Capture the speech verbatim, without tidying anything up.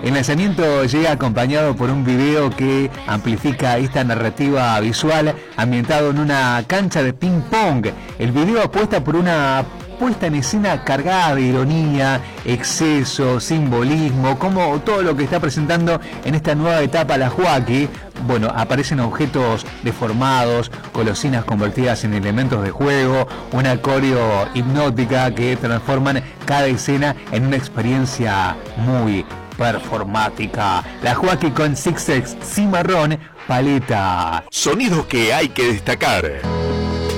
El lanzamiento llega acompañado por un video que amplifica esta narrativa visual ambientado en una cancha de ping pong. El video apuesta por una puesta en escena cargada de ironía, exceso, simbolismo, como todo lo que está presentando en esta nueva etapa la Joaquí. Bueno, aparecen objetos deformados, golosinas convertidas en elementos de juego, una coreo hipnótica que transforman cada escena en una experiencia muy performática. La Joaquí con Six X Cimarrón Paleta. Sonidos que hay que destacar.